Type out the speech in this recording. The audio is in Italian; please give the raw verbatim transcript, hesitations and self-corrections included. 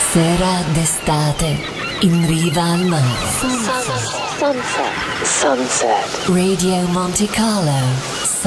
Sera d'estate in riva al mare. Sunset. Sunset. Sunset. Radio Monte Carlo